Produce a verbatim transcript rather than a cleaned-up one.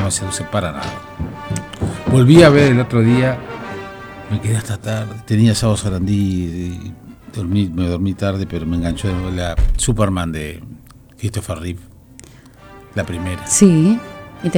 me seduce para nada. Volví a ver el otro día, me quedé hasta tarde, tenía sábado Sarandí, y dormí, me dormí tarde, pero me enganchó la Superman de Christopher Reeve, la primera. Sí.